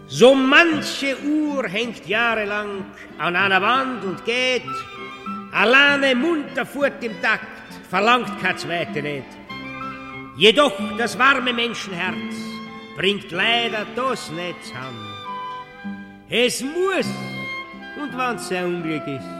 So manche Uhr hängt jahrelang an einer Wand und geht, alleine munter fort im Takt, verlangt kein Zweite nicht. Jedoch das warme Menschenherz bringt leider das nicht an. Es muss, und wenn's ein Unglück ist,